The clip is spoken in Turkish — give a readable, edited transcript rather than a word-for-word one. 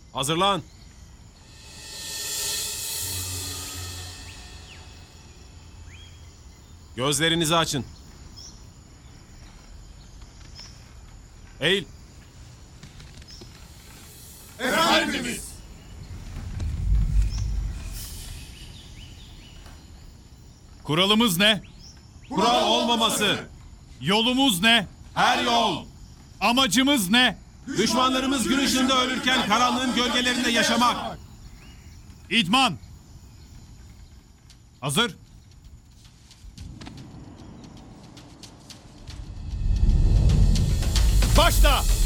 Hazırlan. Gözlerinizi açın. Eğil. Efendimiz! Kuralımız ne? Kural olmaması. Yolumuz ne? Her yol. Amacımız ne? Düşmanlarımız gün ışığında ölürken karanlığın gölgelerinde yaşamak. İdman. Hazır. Başla.